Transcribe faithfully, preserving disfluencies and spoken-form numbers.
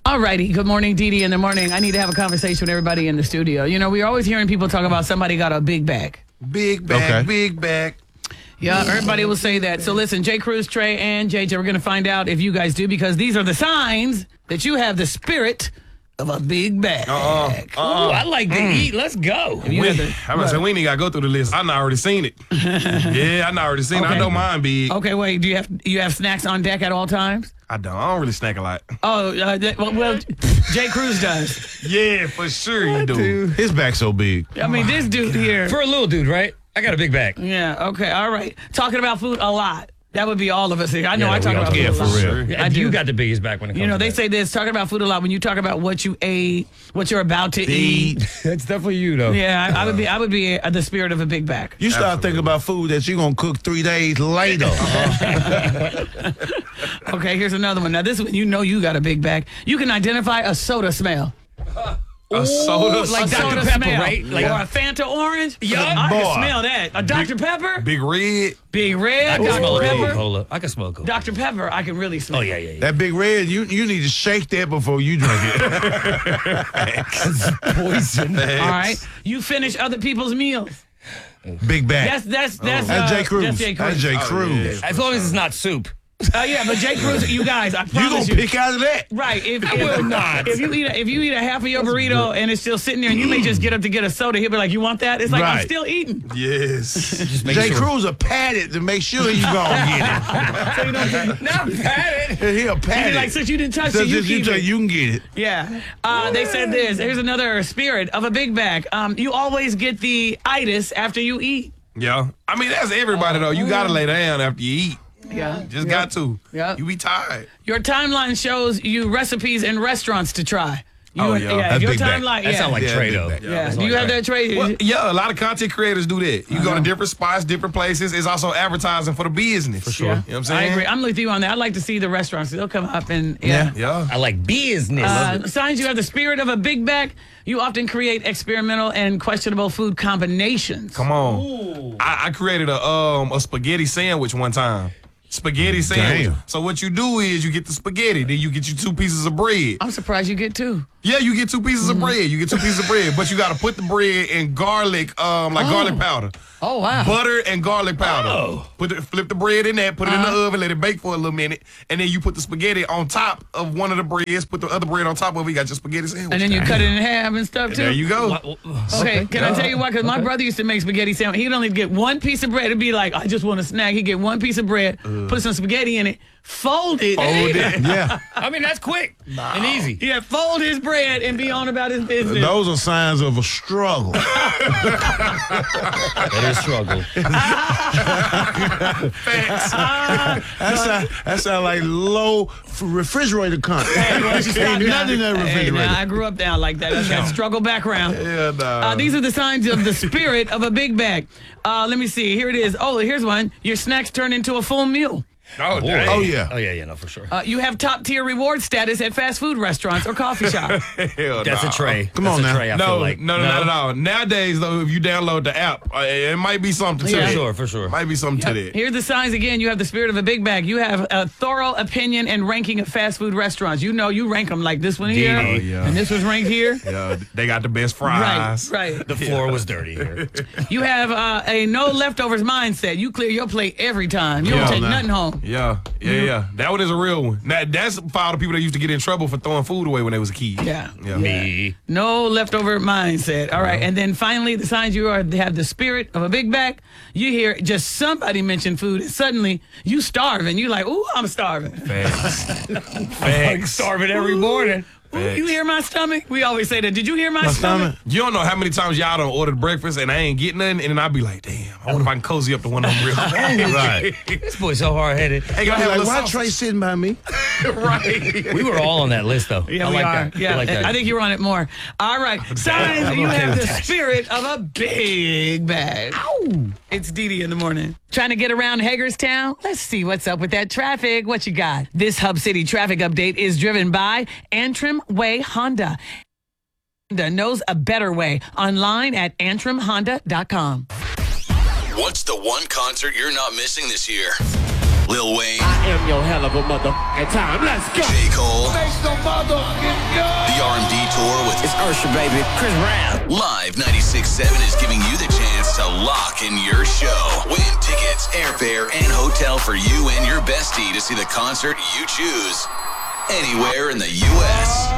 All righty. Good morning, Dee Dee in the morning. I need to have a conversation with everybody in the studio. You know, we're always hearing people talk about somebody got a big bag. Big bag, Okay. big bag. Yeah, everybody will say that. So listen, J. Cruz, Trey, and J J, we're going to find out if you guys do, because these are the signs that you have the spirit of a big bag. Uh-uh. Ooh, Uh-uh. I like to eat. Let's go. You We, have the- I'm gonna say we ain't gotta go through the list. I done already seen it. yeah, I done already seen it. Okay. I know mine big. Okay, wait. Do you have you have snacks on deck at all times? I don't. I don't really snack a lot. Oh, uh, th- well, well, J. Cruz does. Yeah, for sure you do. His back so big. I mean, this dude here. For a little dude, right? I got a big back. Yeah. Okay. All right. Talking about food a lot. That would be all of us here. I know Yeah, I we talk all about do. food Yeah, a for lot. real. Yeah, I do. you got the biggest back when it comes You know, to they that. say this, talking about food a lot, when you talk about what you ate, what you're about to eat. That's definitely you, though. Yeah, I, I would be I would be uh, the spirit of a big back. You start thinking about food that you're going to cook three days later. Okay, here's another one. Now, this one, you know you got a big back. You can identify a soda smell. A soda, like a Doctor soda Pepper, smell. right? Like- or a Fanta orange. Yeah. I Boy. can smell that. A Doctor Pepper, big red. Big Red, I can smell Doctor a Pepper. Coca-Cola. I can smell Coca. Doctor Pepper, I can really smell. Oh, yeah, yeah, yeah. That big red, you you need to shake that before you drink it. Poison. All right, you finish other people's meals. Big back. That's that's that's That's uh, J. Cruz. That's J. That's Cruz. J. Oh, Cruz. As long as it's not soup. Uh, yeah, but J. Cruz, you guys, I You promise going you. to pick out of that? Right. If, I if, will not. If you eat a, if you eat a half of your burrito and it's still sitting there, and you may just get up to get a soda, he'll be like, "You want that?" It's like I'm Right. still eating. Yes. Just make J. sure. Cruz will pat it to make sure you going to get So you don't Not pat it. it. He'll pat be it. like, since you didn't touch So it, you just you, keep tell it. you can get it. Yeah. Uh, they said this. Here's another spirit of a big bag. Um, you always get the itis after you eat. Yeah. I mean, that's everybody though. You gotta lay down after you eat. Yeah. Just Yep. got to. Yep. You be tired. Your timeline shows you recipes in restaurants to try. You Oh, and- yeah. if That's your big bag. timeline. That Yeah. sounds like Yeah, Trey, big though. back. yeah. That's Do you like have Trey. that trade? Well, yeah, a lot of content creators do that. You go to different spots, different places. It's also advertising for the business. For Yeah. You know what I'm saying? I agree. I'm with you on that. I like to see the restaurants. They'll come up and yeah. Yeah. I like business. Uh, signs you have the spirit of a big back. You often create experimental and questionable food combinations. Come on. I, I created a um a spaghetti sandwich one time. Spaghetti sandwich. Damn. So what you do is you get the spaghetti, then you get you two pieces of bread. I'm surprised you get two. Yeah, you get two pieces Mm-hmm. of bread. You get two pieces of bread, but you got to put the bread in garlic, um, like Oh. garlic powder, Oh wow. butter and garlic powder. Oh. Put the, flip the bread in there, put it in Uh-huh. the oven, let it bake for a little minute, and then you put the spaghetti on top of one of the breads. Put the other bread on top of it. You got your spaghetti sandwich. and then you cut it in half and stuff too. There you go. Okay, can I tell you why? Because my brother used to make spaghetti sandwich. He'd only get one piece of bread. It'd be like, I just want a snack. He'd get one piece of bread, put some spaghetti in it, fold it. Fold it. Yeah. I mean, that's quick and easy. Yeah, fold his bread and be on about his business. Those are signs of a struggle. That is struggle. That sound, that sound like low f- refrigerator content. Ain't nothing in that Hey, refrigerator. now, I grew up down like that. That's that struggle background. Yeah, nah. Uh, these are the signs of the spirit of a big bag. Uh, let me see. Here it is. Oh, here's one. Your snacks turn into a full meal. Oh, dang. Oh, yeah. Oh, yeah, yeah, no, for sure. Uh, you have top tier reward status at fast food restaurants or coffee shops. Hell That's nah. a tray. Come That's on a now. Tray, I No, feel like. no, no, no, no, Nowadays, though, if you download the app, uh, it might be something to Yeah. For that. sure, for sure. Might be something to that. Here's the signs again. You have the spirit of a big bag. You have a thorough opinion and ranking of fast food restaurants. You know, you rank them like this one here, Oh, yeah. and this was ranked here. Yeah, they got the best Right, fries. right. The floor was dirty here. You have uh, a no leftovers mindset. You clear your plate every time. You don't Yeah, take nah. nothing home. Yeah, yeah, yeah. That one is a real one. Now, that's for all the people that used to get in trouble for throwing food away when they was a kid. Yeah. Yeah. Me. No leftover mindset. All right. And then finally, the signs you are have the spirit of a big bag. You hear just somebody mention food, and suddenly you starving. You like, ooh, I'm starving. Facts. I'm Facts. starving every morning. Ooh, you hear my stomach? We always say that. Did you hear my, My stomach? stomach. You don't know how many times y'all done ordered breakfast and I ain't getting nothing, and then I be like, damn, I wonder if I can cozy up to one of them real quick. Right. This boy's so hard-headed. Hey, gonna Be have a like, little why sausage. Trey sitting by me? Right. We were all on that list, though. Yeah, I we like are. that. Yeah, I like that. I think you're on it more. All right. Signs I'm you okay have with the that. spirit of a big bag. Ow. It's Dee Dee in the morning. Trying to get around Hagerstown? Let's see what's up with that traffic. What you got? This Hub City traffic update is driven by Antrim Way Honda. Honda knows a better way. Online at antrim honda dot com. What's the one concert you're not missing this year? Lil Wayne, I am your hell of a motherfucking time. Let's go. J. Cole, Make some motherfucking The R M D Tour with It's Usher, baby. Chris Brown. Live ninety-six point seven is giving you the chance to lock in your show. Win tickets, airfare, and hotel for you and your bestie to see the concert you choose anywhere in the U S